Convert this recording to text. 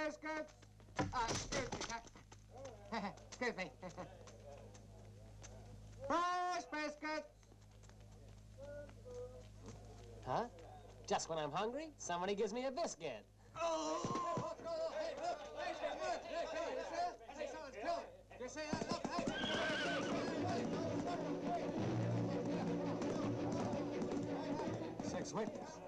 biscuits. Excuse me, sir. Excuse me. Fresh biscuits. Huh? Just when I'm hungry, somebody gives me a biscuit. Oh! Hey, look! Hey, look! Hey, you see? I say someone's killed. You see that? Look! 6 witnesses.